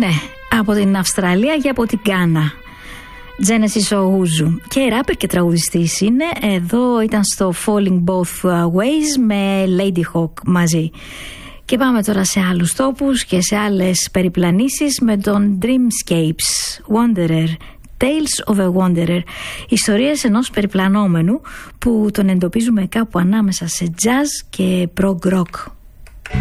Ναι, από την Αυστραλία και από την Γκάνα. Genesis Owusu. Και ράπερ και τραγουδιστής είναι. Εδώ ήταν στο Falling Both Ways με Lady Hawk μαζί. Και πάμε τώρα σε άλλους τόπους και σε άλλες περιπλανήσεις με τον Dreamscapes Wanderer. Tales of a Wanderer. Ιστορίες ενός περιπλανόμενου που τον εντοπίζουμε κάπου ανάμεσα σε jazz και prog rock.